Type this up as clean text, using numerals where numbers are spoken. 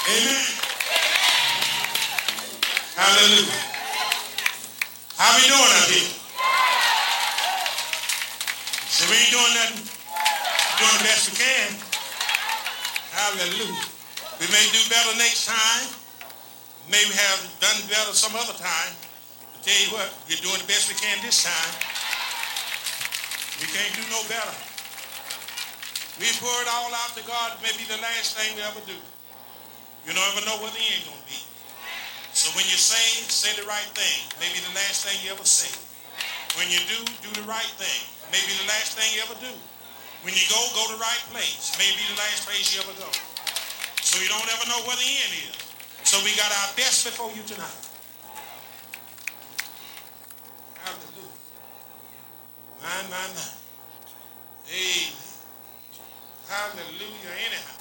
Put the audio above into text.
Amen. Hallelujah. How we doing out here? So we ain't doing nothing. We're doing the best we can. Hallelujah. We may do better next time. Maybe have done better some other time. But tell you what, we're doing the best we can this time. We can't do no better. We pour it all out to God. Maybe the last thing we ever do. You don't ever know what the end gonna be. So when you say the right thing. Maybe the last thing you ever say. When you do the right thing. Maybe the last thing you ever do. When you go the right place. Maybe the last place you ever go. So you don't ever know where the end is. So we got our best before you tonight. Hallelujah. My. Amen. Hallelujah. Anyhow.